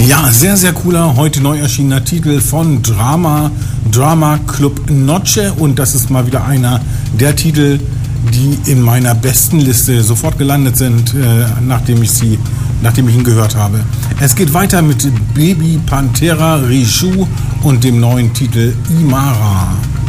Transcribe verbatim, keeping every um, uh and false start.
Ja, sehr, sehr cooler, heute neu erschienener Titel von Drama, Drama Club Noche, und das ist mal wieder einer der Titel, die in meiner besten Liste sofort gelandet sind, äh, nachdem ich sie, nachdem ich ihn gehört habe. Es geht weiter mit Baby Pantera Riju und dem neuen Titel Imara.